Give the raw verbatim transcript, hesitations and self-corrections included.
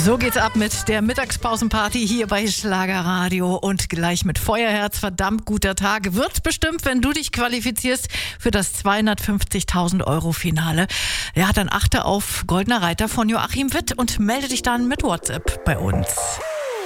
So geht's ab mit der Mittagspausenparty hier bei Schlagerradio und gleich mit Feuerherz. Verdammt guter Tag wird bestimmt, wenn du dich qualifizierst für das zweihundertfünfzigtausend Euro Finale. Ja, dann achte auf Goldener Reiter von Joachim Witt und melde dich dann mit WhatsApp bei uns.